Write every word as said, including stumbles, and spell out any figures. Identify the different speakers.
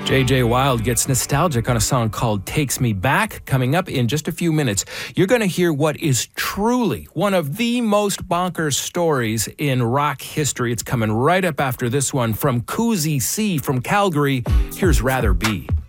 Speaker 1: J J Wild gets nostalgic on a song called Takes Me Back. Coming up in just a few minutes, you're going to hear what is truly one of the most bonkers stories in rock history. It's coming right up after this one from Koozie C from Calgary. Here's Rather Be.